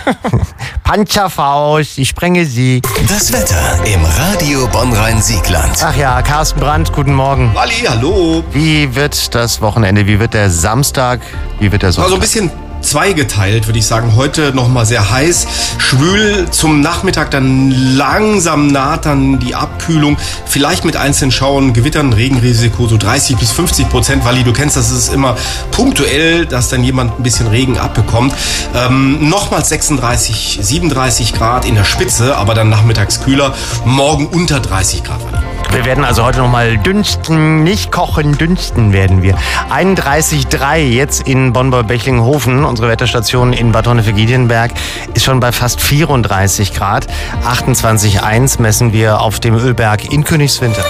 Panzerfaust, ich sprenge sie. Das Wetter im Radio Bonn-Rhein-Siegland. Ach ja, Carsten Brandt, guten Morgen. Wally, hallo. Wie wird das Wochenende? Wie wird der Samstag? Wie wird der Sonntag? Also ein bisschen zweigeteilt, würde ich sagen. Heute nochmal sehr heiß, schwül. Zum Nachmittag dann langsam naht dann die Abkühlung. Vielleicht mit einzelnen Schauern, Gewittern, Regenrisiko so 30-50%. Wally, du kennst das, es ist immer punktuell, dass dann jemand ein bisschen Regen abbekommt. Nochmals 36, 37 Grad in der Spitze, aber dann nachmittags kühler. Morgen unter 30 Grad, Wally. Wir werden also heute nochmal dünsten, nicht kochen, dünsten werden wir. 31,3 jetzt in Bonn-Bechlinghofen. Unsere Wetterstation in Bad Honnefeld-Giedienberg ist schon bei fast 34 Grad. 28,1 messen wir auf dem Ölberg in Königswinter.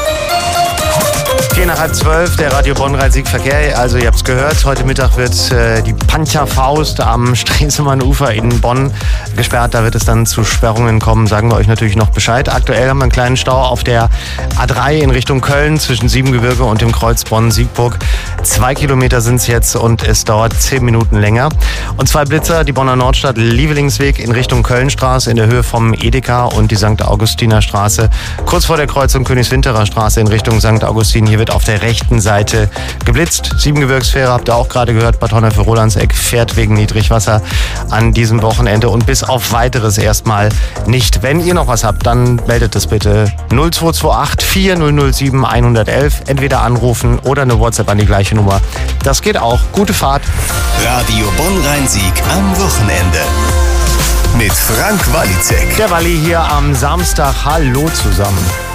11:10, der Radio Bonn-Rhein-Sieg-Verkehr. Also ihr habt es gehört, heute Mittag wird die Panzerfaust am Stresemann-Ufer in Bonn gesperrt. Da wird es dann zu Sperrungen kommen, sagen wir euch natürlich noch Bescheid. Aktuell haben wir einen kleinen Stau auf der A3 in Richtung Köln zwischen Siebengebirge und dem Kreuz Bonn-Siegburg. 2 Kilometer sind es jetzt und es dauert 10 Minuten länger. Und 2 Blitzer, die Bonner Nordstadt Lievelingsweg in Richtung Kölnstraße in der Höhe vom Edeka und die St. Augustiner Straße. Kurz vor der Kreuzung Königswinterer Straße in Richtung St. Augustin. Hier wird auf der rechten Seite geblitzt. Siebengebirgsfähre habt ihr auch gerade gehört. Bad Honnefeld-Rolandseck fährt wegen Niedrigwasser an diesem Wochenende und bis auf Weiteres erstmal nicht. Wenn ihr noch was habt, dann meldet es bitte 0228 4007 111. Entweder anrufen oder eine WhatsApp an die gleiche Nummer. Das geht auch. Gute Fahrt. Radio Bonn-Rhein-Sieg am Wochenende. Mit Frank Walizek. Der Walli hier am Samstag. Hallo zusammen.